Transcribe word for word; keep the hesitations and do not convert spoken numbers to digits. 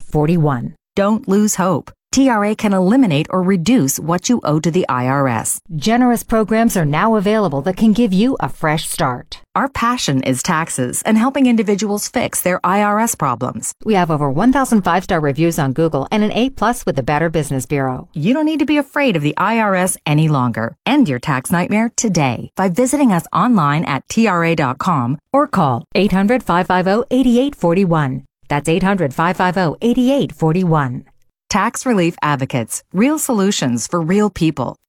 forty-one. Don't lose hope. T R A can eliminate or reduce what you owe to the I R S. Generous programs are now available that can give you a fresh start. Our passion is taxes and helping individuals fix their I R S problems. We have over one thousand five-star reviews on Google and an A plus with the Better Business Bureau. You don't need to be afraid of the I R S any longer. End your tax nightmare today by visiting us online at T R A dot com or call eight hundred, five five zero, eight eight four one. That's eight hundred, five five zero, eight eight four one. Tax Relief Advocates. Real solutions for real people.